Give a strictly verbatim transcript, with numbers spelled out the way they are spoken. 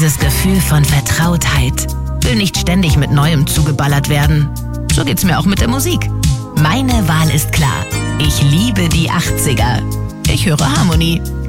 dieses Gefühl von Vertrautheit. Will nicht ständig mit Neuem zugeballert werden. So geht's mir auch mit der Musik. Meine Wahl ist klar. Ich liebe die achtziger. Ich höre Harmonie.